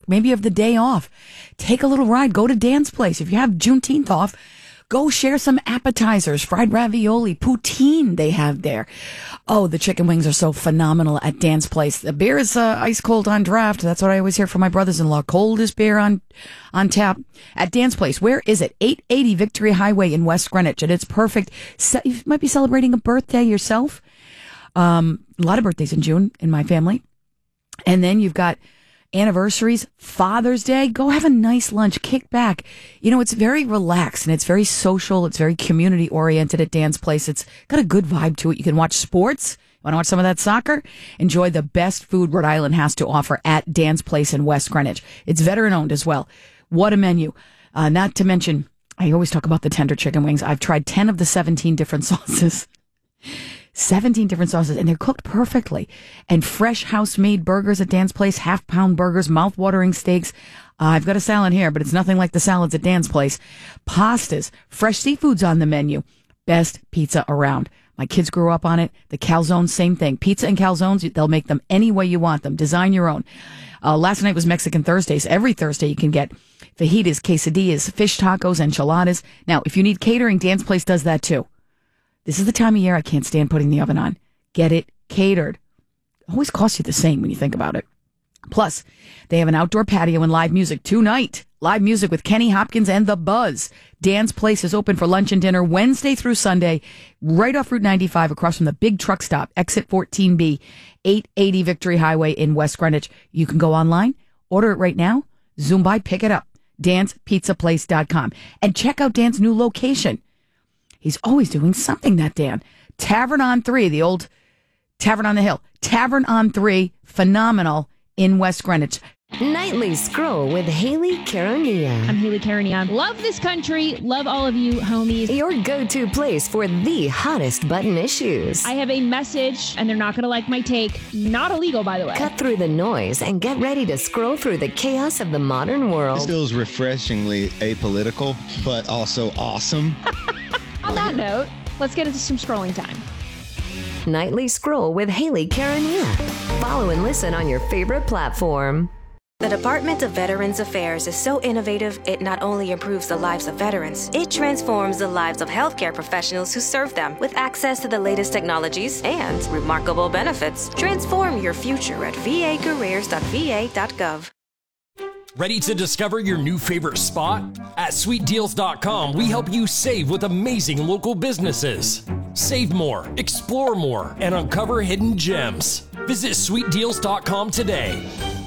Maybe you have the day off. Take a little ride. Go to Dan's Place. If you have Juneteenth off, go share some appetizers, fried ravioli, poutine they have there. Oh, the chicken wings are so phenomenal at Dan's Place. The beer is ice cold on draft. That's what I always hear from my brothers-in-law. Coldest beer on tap at Dan's Place. Where is it? 880 Victory Highway in West Greenwich. And it's perfect. You might be celebrating a birthday yourself. A lot of birthdays in June in my family. And then you've got anniversaries, Father's Day. Go have a nice lunch, kick back. You know, it's very relaxed and it's very social. It's very community oriented at Dan's Place. It's got a good vibe to it. You can watch sports. Want to watch some of that soccer? Enjoy the best food Rhode Island has to offer at Dan's Place in West Greenwich. It's veteran owned as well. What a menu. Not to mention, I always talk about the tender chicken wings. I've tried 10 of the 17 different sauces. 17 different sauces, and they're cooked perfectly. And fresh house-made burgers at Dan's Place, half-pound burgers, mouth-watering steaks. I've got a salad here, but it's nothing like the salads at Dan's Place. Pastas, fresh seafood's on the menu. Best pizza around. My kids grew up on it. The calzones, same thing. Pizza and calzones, they'll make them any way you want them. Design your own. Last night was Mexican Thursdays. Every Thursday you can get fajitas, quesadillas, fish tacos, enchiladas. Now, if you need catering, Dan's Place does that too. This is the time of year I can't stand putting the oven on. Get it catered. It always costs you the same when you think about it. Plus, they have an outdoor patio and live music tonight. Live music with Kenny Hopkins and The Buzz. Dan's Place is open for lunch and dinner Wednesday through Sunday, right off Route 95 across from the big truck stop, exit 14B, 880 Victory Highway in West Greenwich. You can go online, order it right now, zoom by, pick it up. Dan'sPizzaPlace.com. And check out Dan's new location. He's always doing something, that Dan. Tavern on 3, the old Tavern on the Hill. Tavern on 3, phenomenal in West Greenwich. Nightly Scroll with Haley Caronia. I'm Haley Caronia. Love this country. Love all of you homies. Your go-to place for the hottest button issues. I have a message, and they're not going to like my take. Not illegal, by the way. Cut through the noise and get ready to scroll through the chaos of the modern world. This feels refreshingly apolitical, but also awesome. On that note, let's get into some scrolling time. Nightly Scroll with Haley Caronia. Follow and listen on your favorite platform. The Department of Veterans Affairs is so innovative, it not only improves the lives of veterans, it transforms the lives of healthcare professionals who serve them with access to the latest technologies and remarkable benefits. Transform your future at vacareers.va.gov. Ready to discover your new favorite spot? At SweetDeals.com, we help you save with amazing local businesses. Save more, explore more, and uncover hidden gems. Visit SweetDeals.com today.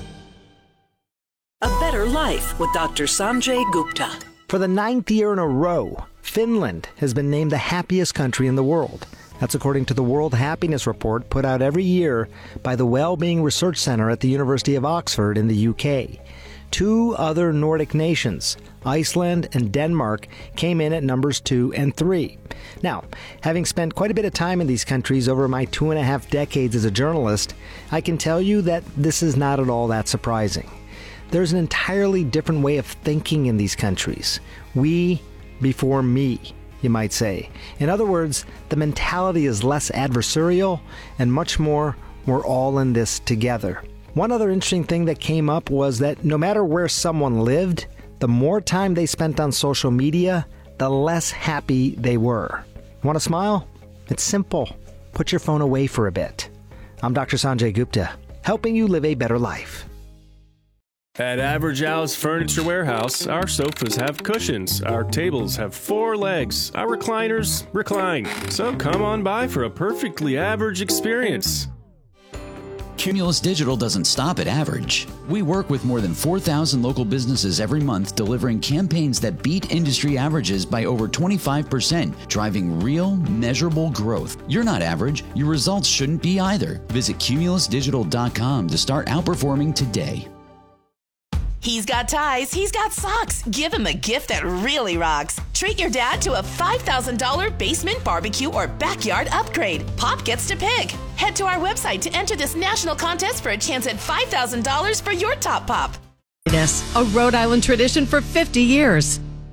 A Better Life with Dr. Sanjay Gupta. For the 9th year in a row, Finland has been named the happiest country in the world. That's according to the World Happiness Report put out every year by the Wellbeing Research Centre at the University of Oxford in the UK. 2 other Nordic nations, Iceland and Denmark, came in at numbers 2 and 3. Now, having spent quite a bit of time in these countries over my 2.5 decades as a journalist, I can tell you that this is not at all that surprising. There's an entirely different way of thinking in these countries. We before me, you might say. In other words, the mentality is less adversarial and much more, we're all in this together. One other interesting thing that came up was that no matter where someone lived, the more time they spent on social media, the less happy they were. Want to smile? It's simple. Put your phone away for a bit. I'm Dr. Sanjay Gupta, helping you live a better life. At Average Al's Furniture Warehouse, our sofas have cushions, our tables have 4 legs, our recliners recline. So come on by for a perfectly average experience. Cumulus Digital doesn't stop at average. We work with more than 4,000 local businesses every month, delivering campaigns that beat industry averages by over 25%, driving real, measurable growth. You're not average. Your results shouldn't be either. Visit cumulusdigital.com to start outperforming today. He's got ties, he's got socks. Give him a gift that really rocks. Treat your dad to a $5,000 basement barbecue or backyard upgrade. Pop gets to pick. Head to our website to enter this national contest for a chance at $5,000 for your top pop. A Rhode Island tradition for 50 years.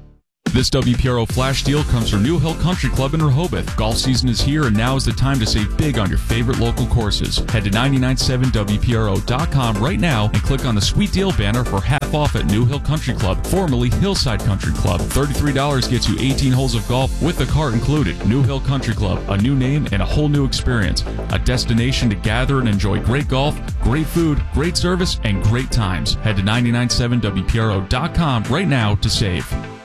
This WPRO flash deal comes from New Hill Country Club in Rehoboth. Golf season is here, and now is the time to save big on your favorite local courses. Head to 997WPRO.com right now and click on the Sweet Deal banner for half off at New Hill Country Club, formerly Hillside Country Club. $33 gets you 18 holes of golf with the cart included. New Hill Country Club, a new name and a whole new experience. A destination to gather and enjoy great golf, great food, great service, and great times. Head to 997WPRO.com right now to save.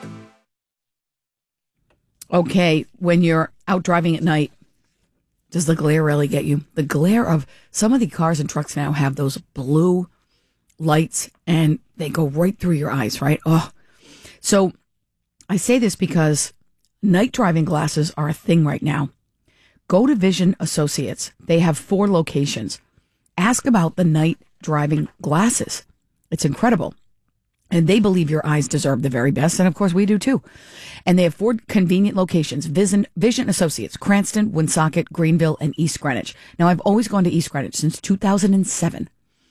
Okay, when you're out driving at night, does the glare really get you? The glare of some of the cars and trucks now have those blue lights, and they go right through your eyes, right? Oh, so I say this because night driving glasses are a thing right now. Go to Vision Associates. They have 4 locations. Ask about the night driving glasses. It's incredible. And they believe your eyes deserve the very best. And of course, we do too. And they have 4 convenient locations: Vision Associates, Cranston, Woonsocket, Greenville, and East Greenwich. Now, I've always gone to East Greenwich since 2007.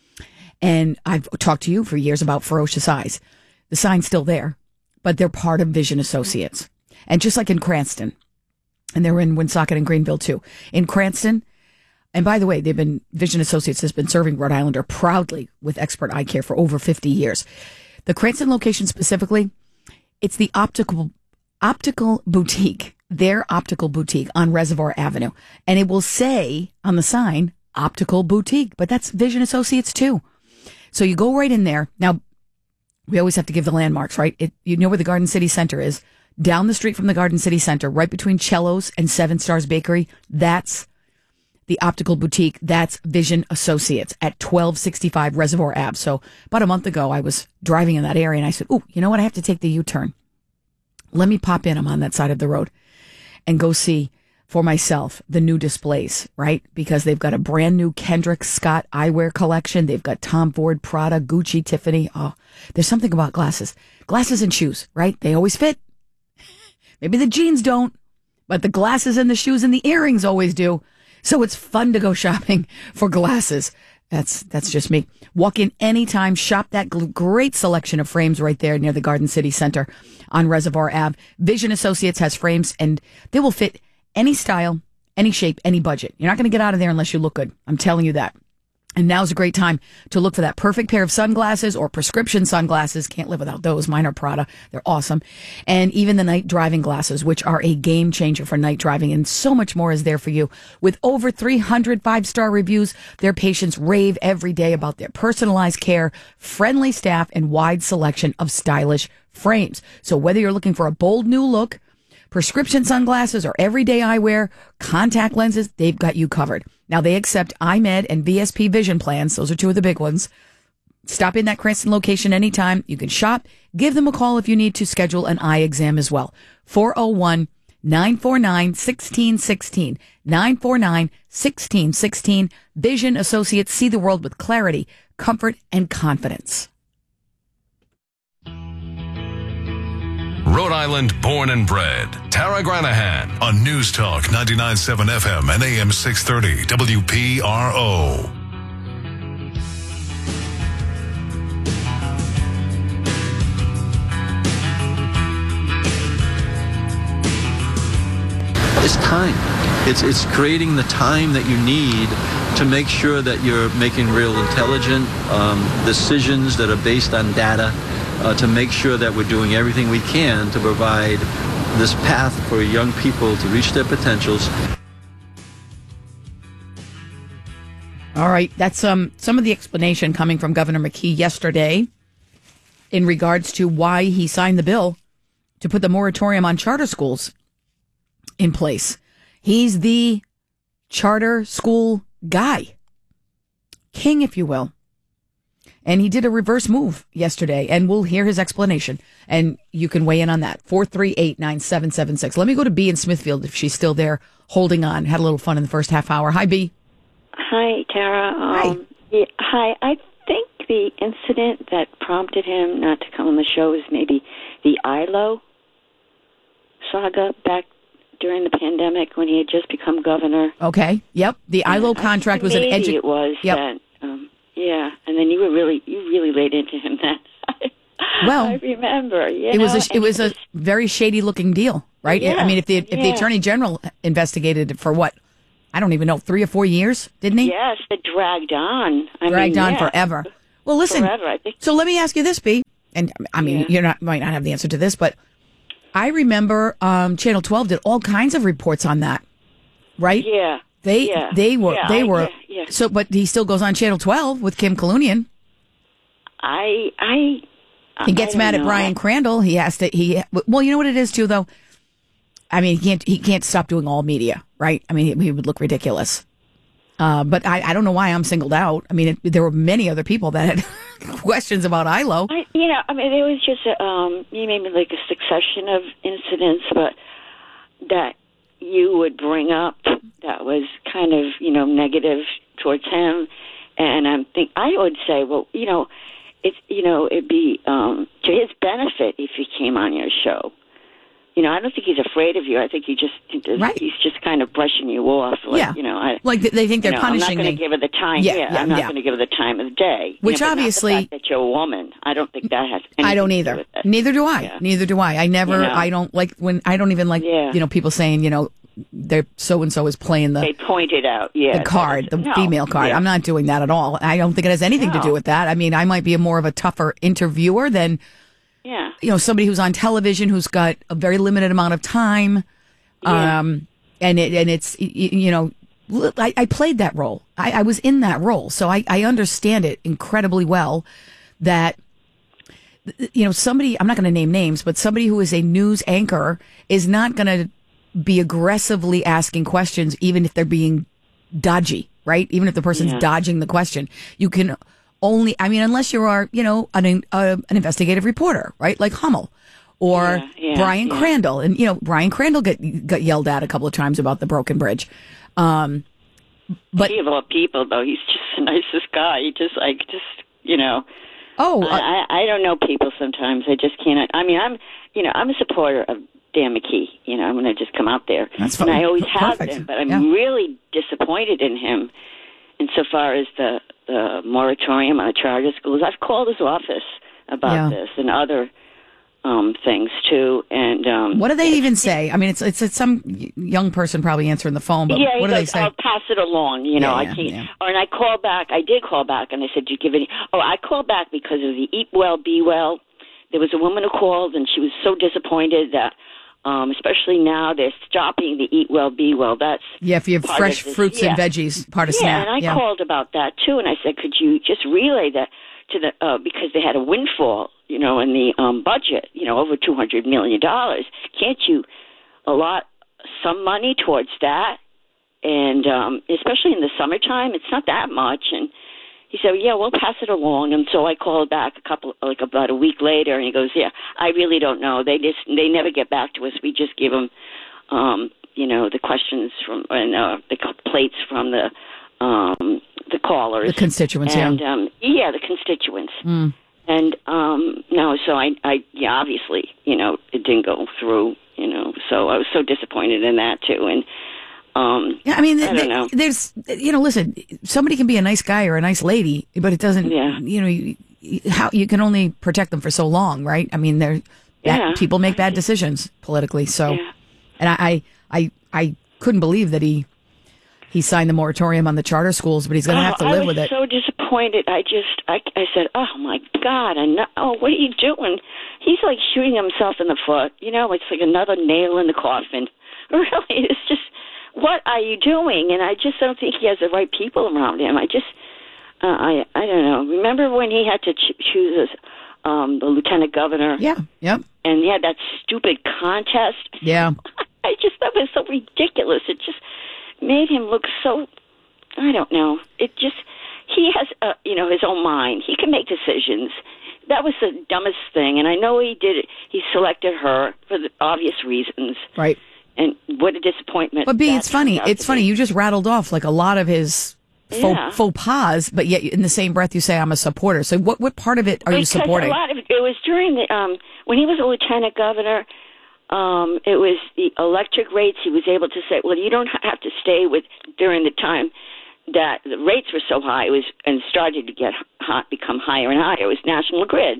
And I've talked to you for years about Ferocious Eyes. The sign's still there, but they're part of Vision Associates. And just like in Cranston, and they're in Woonsocket and Greenville too. In Cranston, and by the way, Vision Associates has been serving Rhode Islander proudly with expert eye care for over 50 years. The Cranston location specifically, it's the optical boutique, their optical boutique on Reservoir Avenue. And it will say on the sign, optical boutique, but that's Vision Associates too. So you go right in there. Now, we always have to give the landmarks, right? You know where the Garden City Center is. Down the street from the Garden City Center, right between Cello's and Seven Stars Bakery, that's the optical boutique. That's Vision Associates at 1265 Reservoir Ave. So about a month ago, I was driving in that area and I said, "Oh, you know what? I have to take the U-turn. Let me pop in. I'm on that side of the road and go see for myself the new displays, right? Because they've got a brand new Kendrick Scott eyewear collection. They've got Tom Ford, Prada, Gucci, Tiffany. Oh, there's something about glasses and shoes, right? They always fit. Maybe the jeans don't, but the glasses and the shoes and the earrings always do. So it's fun to go shopping for glasses. That's just me. Walk in anytime, shop that great selection of frames right there near the Garden City Center on Reservoir Ave. Vision Associates has frames, and they will fit any style, any shape, any budget. You're not going to get out of there unless you look good. I'm telling you that. And now's a great time to look for that perfect pair of sunglasses or prescription sunglasses. Can't live without those. Mine are Prada. They're awesome. And even the night driving glasses, which are a game changer for night driving. And so much more is there for you. With over 300 5-star reviews, their patients rave every day about their personalized care, friendly staff, and wide selection of stylish frames. So whether you're looking for a bold new look, prescription sunglasses, or everyday eyewear, contact lenses, they've got you covered. Now, they accept iMed and VSP vision plans. Those are 2 of the big ones. Stop in that Cranston location anytime. You can shop. Give them a call if you need to schedule an eye exam as well. 401-949-1616. 949-1616. Vision Associates. See the world with clarity, comfort, and confidence. Rhode Island born and bred, Tara Granahan on News Talk 99.7 FM and AM 630 WPRO. It's time. It's creating the time that you need to make sure that you're making real intelligent decisions that are based on data. To make sure that we're doing everything we can to provide this path for young people to reach their potentials. All right, that's some of the explanation coming from Governor McKee yesterday in regards to why he signed the bill to put the moratorium on charter schools in place. He's the charter school guy, king, if you will. And he did a reverse move yesterday, and we'll hear his explanation. And you can weigh in on that. 438-9776. Let me go to B in Smithfield if she's still there, holding on. Had a little fun in the first half hour. Hi, B. Hi, Tara. Hi. Yeah, hi. I think the incident that prompted him not to come on the show is maybe the ILO saga back during the pandemic when he had just become governor. Okay. Yep. The ILO contract was an Maybe it was yep. that. Yeah, and then you really laid into him then. Well, I remember. It was a very shady looking deal, right? Yeah, I mean, if the Attorney General investigated it for what, I don't even know, 3 or 4 years, didn't he? Yes, it dragged on. Dragged on forever. Well, listen. Forever, I think. So let me ask you this, B. And I mean, might not have the answer to this, but I remember Channel 12 did all kinds of reports on that, right? Yeah. They were. So, but he still goes on Channel 12 with Kim Kalunian. He gets mad at Brian Crandall. He has to. Well, you know what it is too, though. I mean, he can't stop doing all media, right? I mean, he would look ridiculous. But I don't know why I'm singled out. I mean, there were many other people that had questions about ILO. I mean, it was just maybe like a succession of incidents, but that you would bring up that was kind of negative towards him, and I would say, well, it'd be to his benefit if he came on your show. I don't think he's afraid of you. I think he's just kind of brushing you off. Like, like they think they're punishing I'm not going to give her the time. I'm not going to give her the time of the day. Which but obviously, not the fact that you're a woman, I don't think that has anything I don't to either. do with it. Neither do I. Yeah. Neither do I. I never. I don't like when. I don't even like people saying they're so and so is playing They pointed out, the card, the female card. Yeah. I'm not doing that at all. I don't think it has anything to do with that. I mean, I might be more of a tougher interviewer than. Yeah. Somebody who's on television who's got a very limited amount of time. And it's, I played that role. I was in that role. So I understand it incredibly well that, somebody, I'm not going to name names, but somebody who is a news anchor is not going to be aggressively asking questions, even if they're being dodgy, right? Even if the person's dodging the question. You can only, unless you are, an investigative reporter, right? Like Hummel or Brian Crandall. And, Brian Crandall got yelled at a couple of times about the broken bridge. But he of all people, though, he's just the nicest guy. He just, I don't know people sometimes. I just can't. I mean, I'm a supporter of Dan McKee. I'm going to just come out there. That's and fine. I always have Perfect. been, but I'm really disappointed in him insofar as the moratorium on the charter schools. I've called his office about this and other things too. And what do they even say? I mean, it's some young person probably answering the phone, but what do they say? I'll pass it along. I can't. Yeah. And I called back. I did call back, and I said, "Did you give any?" Oh, I called back because of the Eat Well, Be Well. There was a woman who called, and she was so disappointed that. Especially now, they're stopping the Eat Well, Be Well. That's if you have fresh fruits and veggies, part of SNAP. And I called about that too, and I said, could you just relay that to the because they had a windfall, in the budget, over $200 million. Can't you allot some money towards that? And especially in the summertime, it's not that much. And he said, yeah, we'll pass it along. And so I called back about a week later, and he goes, yeah, I really don't know. They never get back to us. We just give them, the questions from and the plates from the callers, the constituents, and the constituents. Mm. And no, so I obviously, it didn't go through. So I was so disappointed in that too. And I mean, I don't know. There's, listen, somebody can be a nice guy or a nice lady, but it doesn't, how you can only protect them for so long, right? I mean, people make bad decisions politically. So, and I couldn't believe that he signed the moratorium on the charter schools, but he's going to have to live with it. I was so disappointed. I said, oh my God, what are you doing? He's like shooting himself in the foot. It's like another nail in the coffin. Really, it's just, what are you doing? And I just don't think he has the right people around him. I don't know. Remember when he had to choose the lieutenant governor? Yeah, yep. And he had that stupid contest? Yeah. I just thought it was so ridiculous. It just made him look so, I don't know. He has, his own mind. He can make decisions. That was the dumbest thing. And I know he did it. He selected her for the obvious reasons. Right. And what a disappointment. But B, it's funny. It's funny. You just rattled off like a lot of his faux pas, but yet in the same breath you say I'm a supporter. So what part of it are you supporting? A lot of it was during the when he was a lieutenant governor. It was the electric rates. He was able to say, well, you don't have to stay with during the time that the rates were so high. It was and started to become higher and higher. It was National Grid.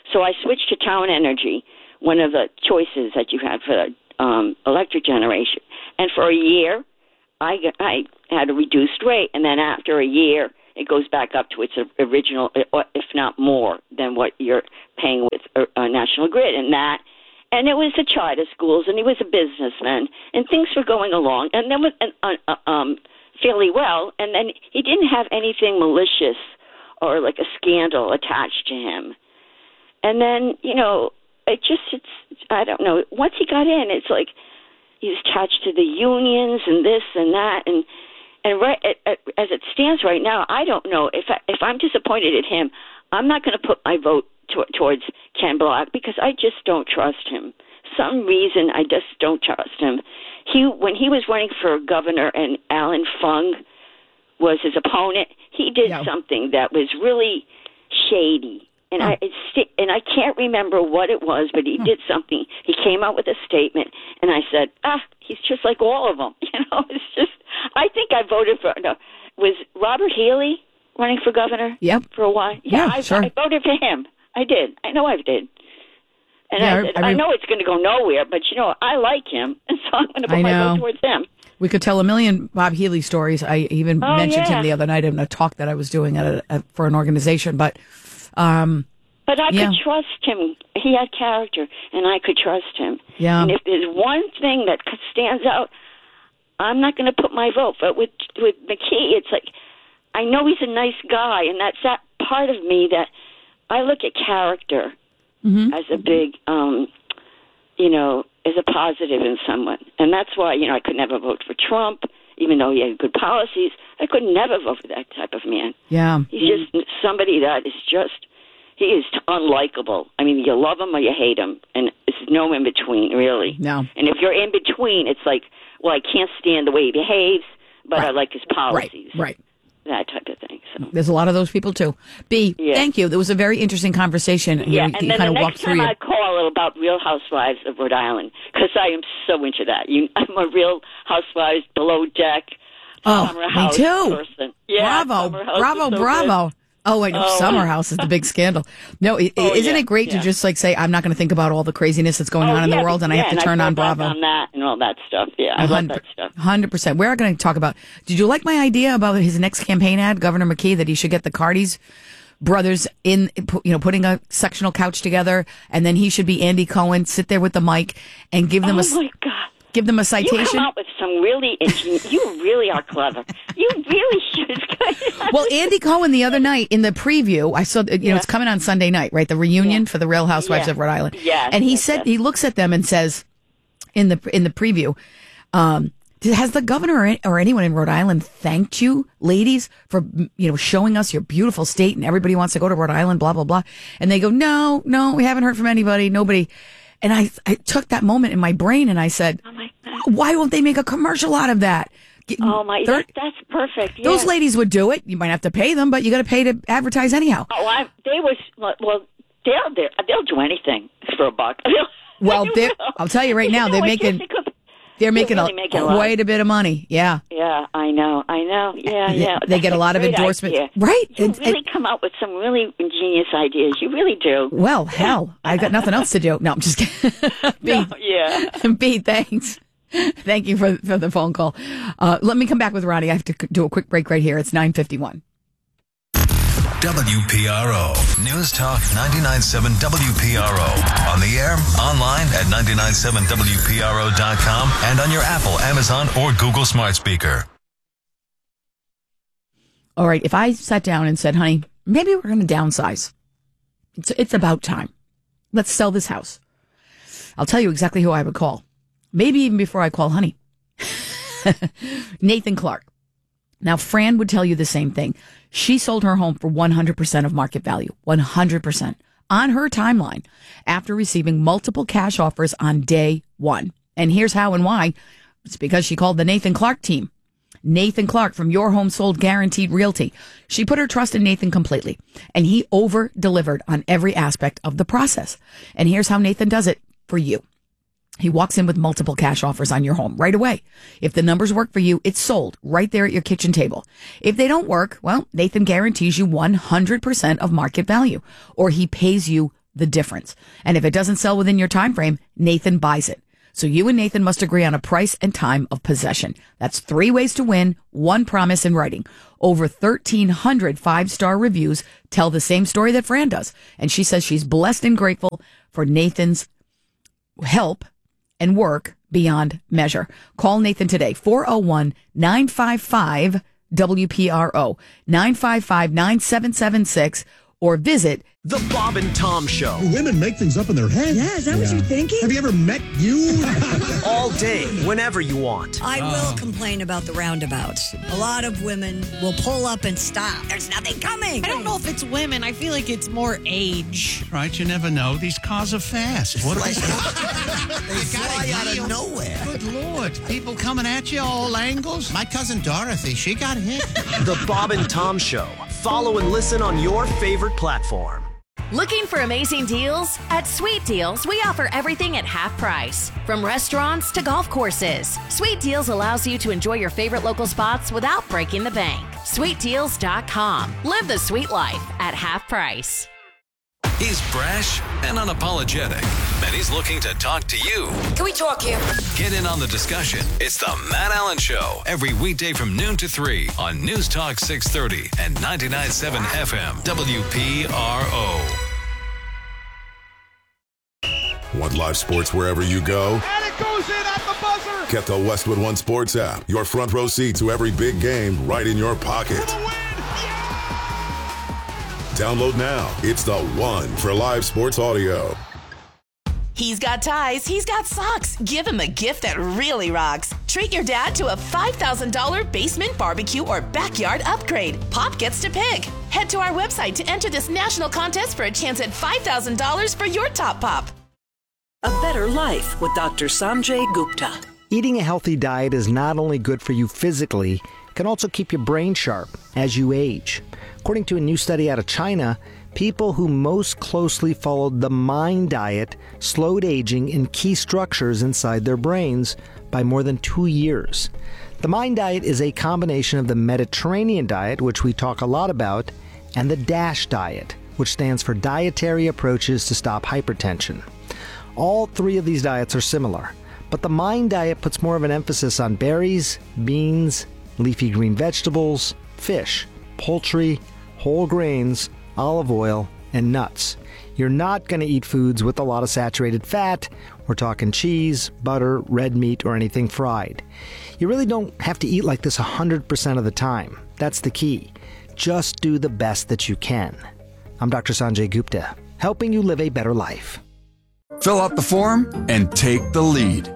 So I switched to Town Energy, one of the choices that you had for electric generation. And for a year, I had a reduced rate. And then after a year, it goes back up to its original, if not more than what you're paying with National Grid. And it was the charter schools, and he was a businessman, and things were going along, and then fairly well. And then he didn't have anything malicious or like a scandal attached to him. And then, it's I don't know. Once he got in, it's like he's attached to the unions and this and that, and right as it stands right now, I don't know if I'm disappointed at him. I'm not going to put my vote towards Ken Block because I just don't trust him. Some reason I just don't trust him. When he was running for governor and Alan Fung was his opponent, he did something that was really shady. And I can't remember what it was, but he did something. He came out with a statement, and I said, he's just like all of them. It's just, I think I voted for, was Robert Healey running for governor? Yep. For a while? Yeah, sure. I voted for him. I did. I know I did. And I know it's going to go nowhere, but, I like him, and so I'm going to put my vote towards him. We could tell a million Bob Healy stories. I even mentioned him the other night in a talk that I was doing for an organization, but I could trust him. He had character, and I could trust him. Yeah. And if there's one thing that stands out, I'm not going to put my vote. But with McKee, it's like, I know he's a nice guy, and that's that part of me that I look at character as a big, as a positive in someone. And that's why, I could never vote for Trump, even though he had good policies. I could never vote for that type of man. Yeah. He's just somebody that is just, he is unlikable. I mean, you love him or you hate him, and there's no in between, really. No. And if you're in between, it's like, well, I can't stand the way he behaves, but I like his policies. Right. That type of thing. So. There's a lot of those people, too. Thank you. There was a very interesting conversation. Yeah, you and then kind the of next time I call about Real Housewives of Rhode Island, because I am so into that. I'm a Real Housewives Below Deck Summer House person. Yeah, Bravo. Oh, I know. Summer House is the big scandal. No, isn't it great to just say, I'm not going to think about all the craziness that's going on in the world, and I have to turn on Bravo. On that and all that stuff. Yeah, I love that stuff. 100%. We're going to talk about, did you like my idea about his next campaign ad, Governor McKee, that he should get the Cardis brothers in, putting a sectional couch together, and then he should be Andy Cohen, sit there with the mic, and give them give them a citation? You come out with some really you really are clever. You really should. Well, Andy Cohen the other night in the preview, I saw, it's coming on Sunday night, right? The reunion for the Real Housewives of Rhode Island. Yes. And he said, he looks at them and says, in the preview, has the governor or anyone in Rhode Island thanked you, ladies, for, showing us your beautiful state and everybody wants to go to Rhode Island, blah, blah, blah. And they go, no, we haven't heard from anybody, nobody. And I took that moment in my brain and I said, why won't they make a commercial out of that? That's perfect. Yes. Those ladies would do it. You might have to pay them, but you got to pay to advertise anyhow. They'll do anything for a buck. Well, I'll tell you right now, they're making quite a bit of money. Yeah. Yeah, I know. Yeah. They get a lot of endorsements. Idea. Right. You really come up with some really ingenious ideas. You really do. Well, hell, I got nothing else to do. No, I'm just kidding. B, thanks. Thank you for the phone call. Let me come back with Ronnie. I have to do a quick break right here. It's 9:51. WPRO. News Talk 99.7 WPRO. On the air, online at 997WPRO.com, and on your Apple, Amazon, or Google smart speaker. All right. If I sat down and said, honey, maybe we're going to downsize. It's about time. Let's sell this house. I'll tell you exactly who I would call. Maybe even before I call honey. Nathan Clark. Now, Fran would tell you the same thing. She sold her home for 100% of market value, 100% on her timeline after receiving multiple cash offers on day one. And here's how and why. It's because she called the Nathan Clark team. Nathan Clark from Your Home Sold Guaranteed Realty. She put her trust in Nathan completely, and he over-delivered on every aspect of the process. And here's how Nathan does it for you. He walks in with multiple cash offers on your home right away. If the numbers work for you, it's sold right there at your kitchen table. If they don't work, well, Nathan guarantees you 100% of market value, or he pays you the difference. And if it doesn't sell within your time frame, Nathan buys it. So you and Nathan must agree on a price and time of possession. That's 3 ways to win, 1 promise in writing. Over 1,300 5-star reviews tell the same story that Fran does. And she says she's blessed and grateful for Nathan's help and work beyond measure. Call Nathan today, 401-955-WPRO, 955-9776, or visit The Bob and Tom Show. Women make things up in their head. Yeah, is that what you're thinking? Have you ever met you? All day, whenever you want. I will complain about the roundabouts. A lot of women will pull up and stop. There's nothing coming. I don't know if it's women. I feel like it's more age. Right, you never know. These cars are fast. What They fly out of nowhere. Good Lord. People coming at you all angles. My cousin Dorothy, she got hit. The Bob and Tom Show. Follow and listen on your favorite platform. Looking for amazing deals? At Sweet Deals, we offer everything at half price. From restaurants to golf courses, Sweet Deals allows you to enjoy your favorite local spots without breaking the bank. SweetDeals.com. Live the sweet life at half price. He's brash and unapologetic, and he's looking to talk to you. Can we talk here? Get in on the discussion. It's the Matt Allen Show, every weekday from noon to 3 on News Talk 630 and 99.7 FM WPRO. Want live sports wherever you go? And it goes in at the buzzer! Get the Westwood One Sports app. Your front row seat to every big game right in your pocket. Download now. It's the one for live sports audio. He's got ties. He's got socks. Give him a gift that really rocks. Treat your dad to a $5,000 basement barbecue or backyard upgrade. Pop gets to pick. Head to our website to enter this national contest for a chance at $5,000 for your top pop. A Better Life with Dr. Sanjay Gupta. Eating a healthy diet is not only good for you physically, it can also keep your brain sharp as you age. According to a new study out of China, people who most closely followed the MIND diet slowed aging in key structures inside their brains by more than 2 years. The MIND diet is a combination of the Mediterranean diet, which we talk a lot about, and the DASH diet, which stands for Dietary Approaches to Stop Hypertension. All 3 of these diets are similar, but the MIND diet puts more of an emphasis on berries, beans, leafy green vegetables, fish, poultry, whole grains, olive oil, and nuts. You're not going to eat foods with a lot of saturated fat. We're talking cheese, butter, red meat, or anything fried. You really don't have to eat like this 100% of the time. That's the key. Just do the best that you can. I'm Dr. Sanjay Gupta, helping you live a better life. Fill out the form and take the lead.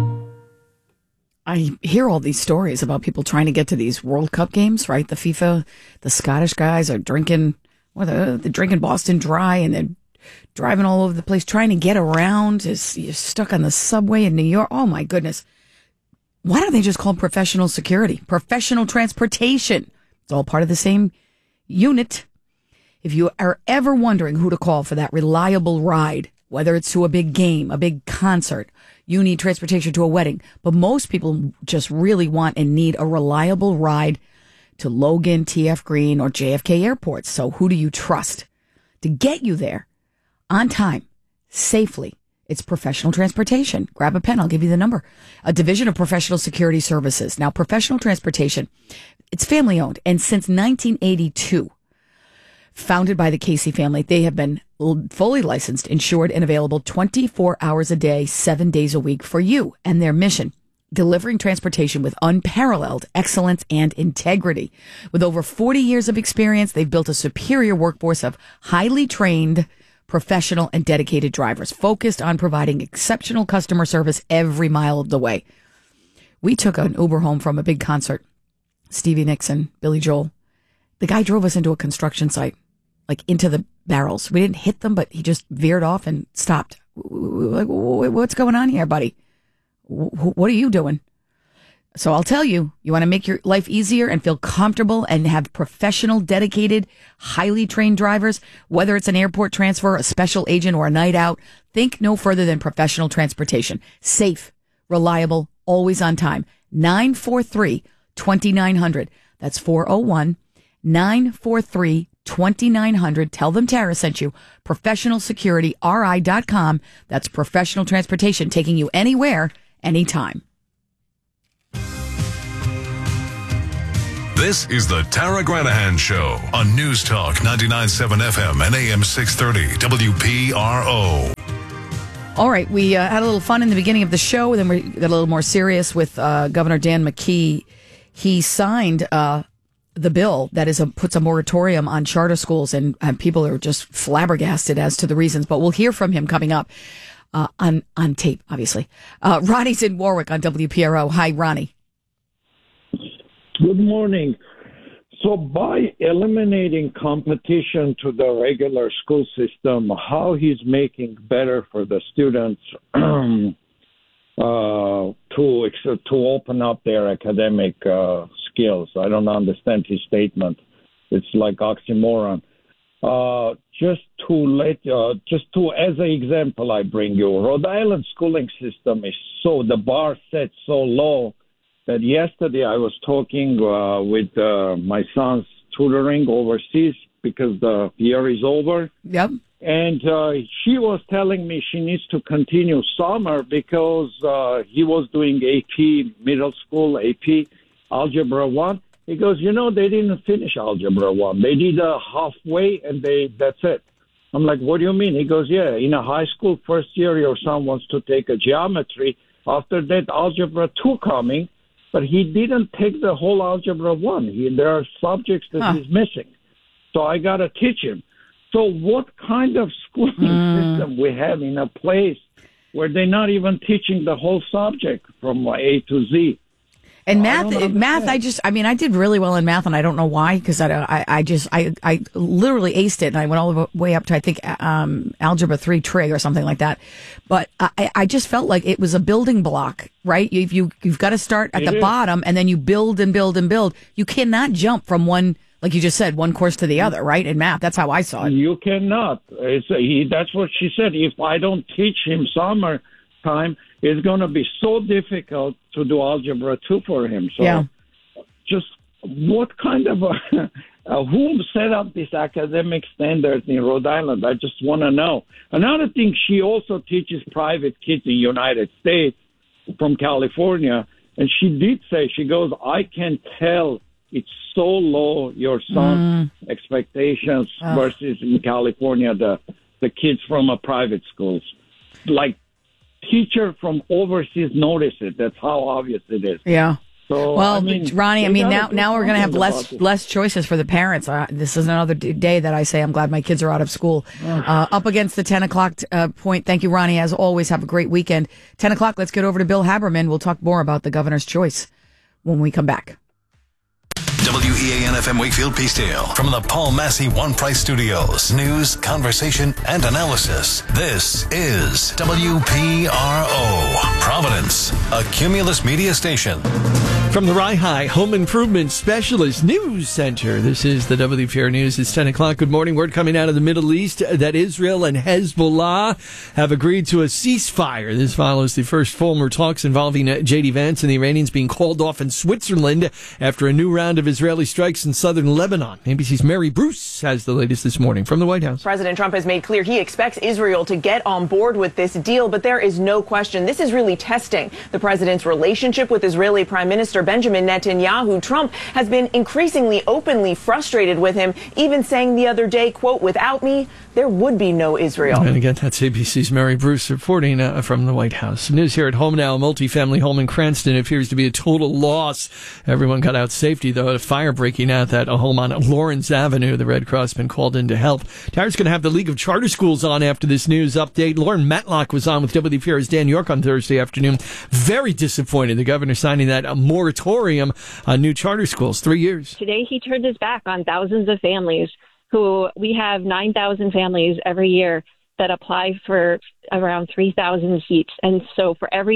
I hear all these stories about people trying to get to these World Cup games, right? The FIFA, the Scottish guys are drinking, they're drinking Boston Dry, and they're driving all over the place, trying to get around. You're stuck on the subway in New York. Oh my goodness. Why don't they just call professional security, professional transportation? It's all part of the same unit. If you are ever wondering who to call for that reliable ride, whether it's to a big game, a big concert, you need transportation to a wedding. But most people just really want and need a reliable ride to Logan, TF Green, or JFK airports. So who do you trust to get you there on time, safely? It's professional transportation. Grab a pen. I'll give you the number. A division of Professional Security Services. Now, professional transportation, it's family owned. And since 1982, founded by the Casey family, they have been fully licensed, insured, and available 24 hours a day, 7 days a week for you and their mission, delivering transportation with unparalleled excellence and integrity. With over 40 years of experience, they've built a superior workforce of highly trained, professional, and dedicated drivers focused on providing exceptional customer service every mile of the way. We took an Uber home from a big concert. Stevie Nicks, Billy Joel. The guy drove us into a construction site, like into the barrels. We didn't hit them, but he just veered off and stopped. Like, what's going on here, buddy? What are you doing? So I'll tell you, you want to make your life easier and feel comfortable and have professional, dedicated, highly trained drivers, whether it's an airport transfer, a special agent, or a night out, think no further than professional transportation. Safe, reliable, always on time. 943-2900. That's 401-943-2900. 2900. Tell them Tara sent you. ProfessionalSecurityRI.com. That's professional transportation, taking you anywhere, anytime. This is the Tara Granahan Show on News Talk 99.7 FM and AM 630 WPRO. All right, we had a little fun in the beginning of the show, then we got a little more serious with Governor Dan McKee. He signed the bill that puts a moratorium on charter schools, and people are just flabbergasted as to the reasons. But we'll hear from him coming up on tape, obviously. Ronnie's in Warwick on WPRO. Hi, Ronnie. Good morning. So by eliminating competition to the regular school system, how he's making better for the students to open up their academic skills. I don't understand his statement. It's like oxymoron. As an example, I bring you, Rhode Island schooling system is the bar set so low that yesterday I was talking with my son's tutoring overseas because the year is over. Yep. And she was telling me she needs to continue summer because he was doing AP, middle school AP, Algebra 1. He goes, they didn't finish Algebra 1. They did halfway and that's it. I'm like, what do you mean? He goes, yeah, in a high school first year, your son wants to take a geometry. After that, Algebra 2 coming. But he didn't take the whole Algebra 1. There are subjects that he's missing. So I got to teach him. So what kind of schooling system we have in a place where they're not even teaching the whole subject from A to Z? And math, I did really well in math, and I don't know why, because I literally aced it, and I went all the way up to, I think, Algebra 3 trig or something like that. But I just felt like it was a building block, right? You've got to start at the bottom, and then you build and build and build. You cannot jump from one, like you just said, one course to the other, right? In math, that's how I saw it. You cannot. That's what she said. If I don't teach him summertime, it's going to be so difficult to do Algebra 2 for him. So just what kind of who set up this academic standards in Rhode Island? I just want to know. Another thing, she also teaches private kids in the United States from California. And she did say, she goes, I can tell it's so low, your son's expectations versus in California, the kids from a private schools. Like, teacher from overseas notice it. That's how obvious it is. Yeah. So, Ronnie, now we're going to have less choices for the parents. This is another day that I say I'm glad my kids are out of school. Up against the 10 o'clock point. Thank you, Ronnie. As always, have a great weekend. 10 o'clock, let's get over to Bill Haberman. We'll talk more about the governor's choice when we come back. WEAN-FM Wakefield Peacedale from the Paul Massey One Price Studios. News, conversation, and analysis. This is WPRO. Providence, a Cumulus media station. From the Rye Home Improvement Specialist News Center, this is the WPR News. It's 10 o'clock. Good morning. Word coming out of the Middle East that Israel and Hezbollah have agreed to a ceasefire. This follows the first formal talks involving J.D. Vance and the Iranians being called off in Switzerland after a new round of Israeli strikes in southern Lebanon. ABC's Mary Bruce has the latest this morning from the White House. President Trump has made clear he expects Israel to get on board with this deal, but there is no question this is really testing the president's relationship with Israeli Prime Minister Benjamin Netanyahu. Trump has been increasingly openly frustrated with him, even saying the other day, quote, "Without me, there would be no Israel." And again, that's ABC's Mary Bruce reporting from the White House. News here at home now. A multifamily home in Cranston appears to be a total loss. Everyone got out safety, though. A fire breaking out at a home on Lawrence Avenue. The Red Cross has been called in to help. Tara's going to have the League of Charter Schools on after this news update. Lauren Matlock was on with WPR's Dan York on Thursday afternoon. Very disappointed. The governor signing that moratorium on new charter schools, 3 years. Today he turned his back on thousands of families who we have 9,000 families every year that apply for around 3,000 seats. And so for every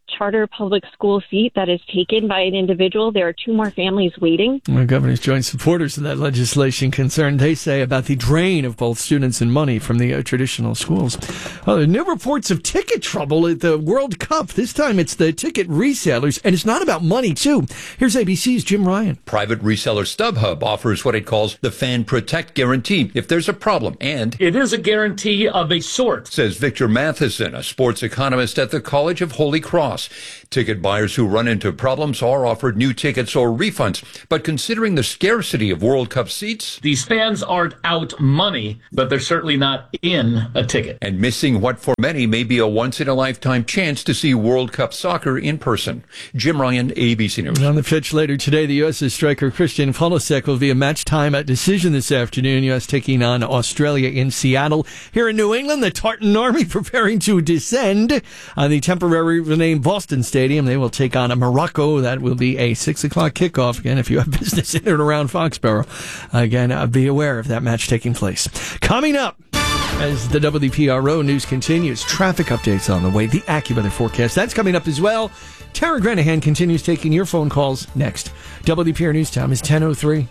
charter public school seat that is taken by an individual, there are 2 more families waiting. The governor's joint supporters of that legislation concerned, they say, about the drain of both students and money from the traditional schools. Well, there are new reports of ticket trouble at the World Cup. This time it's the ticket resellers, and it's not about money, too. Here's ABC's Jim Ryan. Private reseller StubHub offers what it calls the Fan Protect Guarantee if there's a problem, and it is a guarantee of a sort, says Victor Matheson, a sports economist at the College of Holy Cross. Ticket buyers who run into problems are offered new tickets or refunds. But considering the scarcity of World Cup seats, these fans aren't out money, but they're certainly not in a ticket. And missing what for many may be a once-in-a-lifetime chance to see World Cup soccer in person. Jim Ryan, ABC News. On the pitch later today, the U.S. striker Christian Pulisic will be a match-time decision this afternoon. U.S. taking on Australia in Seattle. Here in New England, the Tartan Army preparing to descend on the temporary renamed Boston Stadium. They will take on Morocco. That will be a 6 o'clock kickoff. Again, if you have business in and around Foxborough, again, be aware of that match taking place. Coming up, as the WPRO news continues, traffic updates on the way, the AccuWeather forecast. That's coming up as well. Tara Granahan continues taking your phone calls next. WPR News Time is 10:03.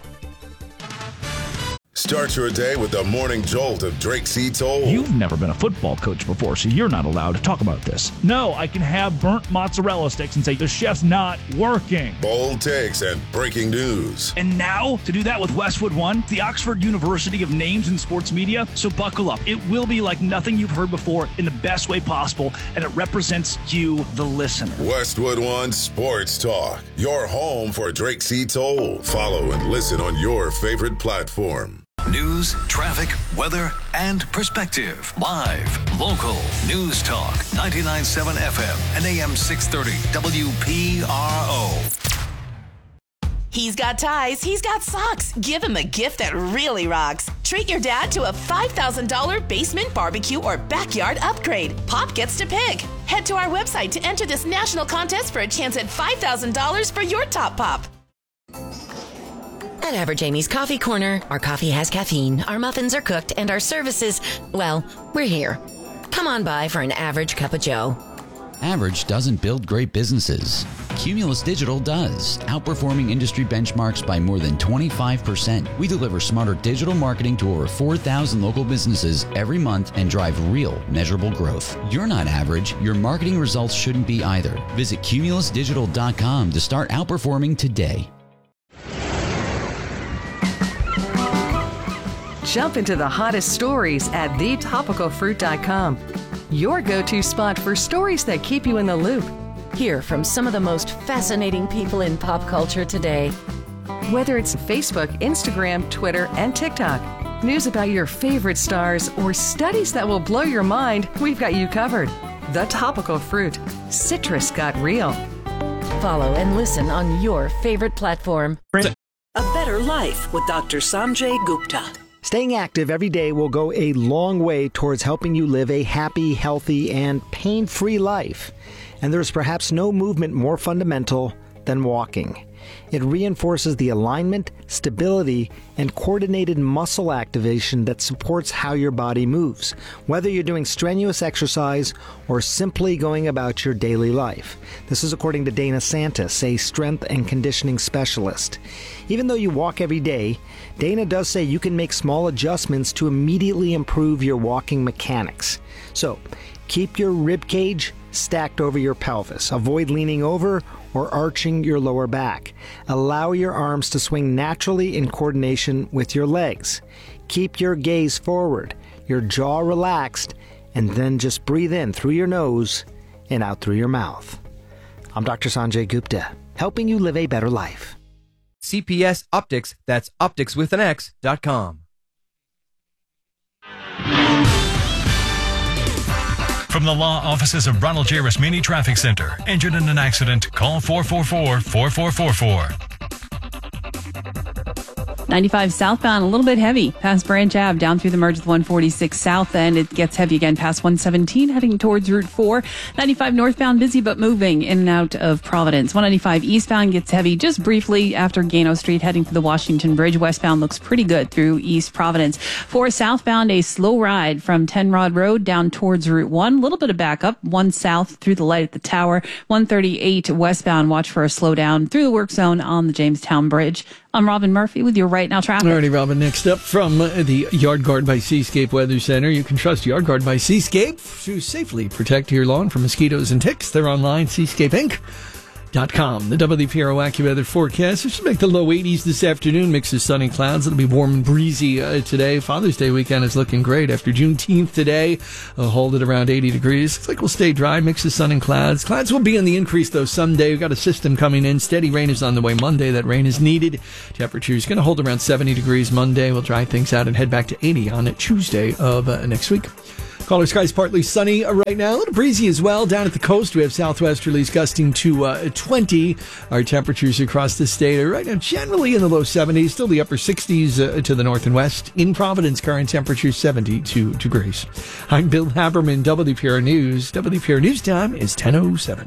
Start your day with the morning jolt of Drake C. Toll. You've never been a football coach before, so you're not allowed to talk about this. No, I can have burnt mozzarella sticks and say the chef's not working. Bold takes and breaking news. And now, to do that with Westwood One, the Oxford University of Names in Sports Media. So buckle up. It will be like nothing you've heard before in the best way possible, and it represents you, the listener. Westwood One Sports Talk, your home for Drake C. Toll. Follow and listen on your favorite platform. News, traffic, weather, and perspective. Live, local, News Talk, 99.7 FM and AM 630 WPRO. He's got ties, he's got socks. Give him a gift that really rocks. Treat your dad to a $5,000 basement barbecue or backyard upgrade. Pop gets to pick. Head to our website to enter this national contest for a chance at $5,000 for your top pop. At Average Amy's Coffee Corner, our coffee has caffeine, our muffins are cooked, and our services, well, we're here. Come on by for an average cup of joe. Average doesn't build great businesses. Cumulus Digital does, outperforming industry benchmarks by more than 25%. We deliver smarter digital marketing to over 4,000 local businesses every month and drive real, measurable growth. You're not average. Your marketing results shouldn't be either. Visit cumulusdigital.com to start outperforming today. Jump into the hottest stories at thetopicalfruit.com. Your go-to spot for stories that keep you in the loop. Hear from some of the most fascinating people in pop culture today. Whether it's Facebook, Instagram, Twitter, and TikTok, news about your favorite stars, or studies that will blow your mind, we've got you covered. The Topical Fruit. Citrus got real. Follow and listen on your favorite platform. A Better Life with Dr. Sanjay Gupta. Staying active every day will go a long way towards helping you live a happy, healthy, and pain-free life. And there's perhaps no movement more fundamental than walking. It reinforces the alignment, stability, and coordinated muscle activation that supports how your body moves, whether you're doing strenuous exercise or simply going about your daily life. This is according to Dana Santis, a strength and conditioning specialist. Even though you walk every day, Dana does say you can make small adjustments to immediately improve your walking mechanics. So, keep your rib cage stacked over your pelvis. Avoid leaning over or arching your lower back. Allow your arms to swing naturally in coordination with your legs. Keep your gaze forward, your jaw relaxed, and then just breathe in through your nose and out through your mouth. I'm Dr. Sanjay Gupta, helping you live a better life. CPS Optics, that's opticswithanax.com. From the law offices of Ronald J. Rosmini Traffic Center. Injured in an accident? Call 444-4444. 95 southbound, a little bit heavy past Branch Ave down through the merge with 146 south, and it gets heavy again past 117 heading towards Route 4. 95 northbound, busy but moving in and out of Providence. 195 eastbound gets heavy just briefly after Gano Street heading to the Washington Bridge. Westbound looks pretty good through East Providence. 4 southbound, a slow ride from 10 Rod Road down towards Route 1. A little bit of backup. 1 south through the light at the tower. 138 westbound, watch for a slowdown through the work zone on the Jamestown Bridge. I'm Robin Murphy with your Right Now traffic. Alrighty, Robin. Next up from the Yard Guard by Seascape Weather Center. You can trust Yard Guard by Seascape to safely protect your lawn from mosquitoes and ticks. They're online, seascapeinc.com. The WPRO AccuWeather forecast. It should make the low 80s this afternoon. Mix of sunny clouds. It'll be warm and breezy today. Father's Day weekend is looking great. After Juneteenth today, hold it around 80 degrees. Looks like we'll stay dry. Mix of sun and clouds. Clouds will be on the increase, though, someday. We've got a system coming in. Steady rain is on the way Monday. That rain is needed. Temperature is going to hold around 70 degrees Monday. We'll dry things out and head back to 80 on Tuesday of next week. Caller skies partly sunny right now. A little breezy as well. Down at the coast, we have southwesterlies gusting to 20. Our temperatures across the state are right now generally in the low 70s. Still the upper 60s to the north and west. In Providence, current temperature 72 degrees. I'm Bill Haberman, WPR News. WPR News time is 10:07.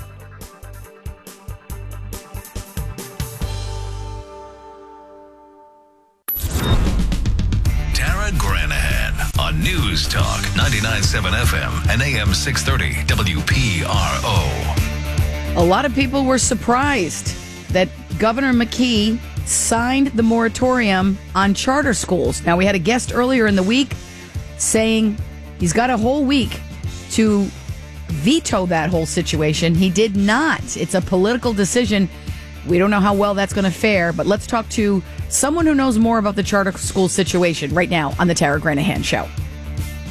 News Talk 99.7 FM and AM 630 WPRO. A lot of people were surprised that Governor McKee signed the moratorium on charter schools. Now, we had a guest earlier in the week saying he's got a whole week to veto that whole situation. He did not. It's a political decision. We don't know how well that's going to fare, but let's talk to someone who knows more about the charter school situation right now on the Tara Granahan Show.